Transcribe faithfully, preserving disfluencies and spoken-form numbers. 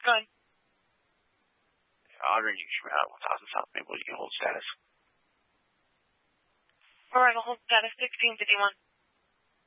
Go ahead. Audrey, you should out one thousand South Maple. You can hold status. All right, I'll hold status sixteen fifty-one.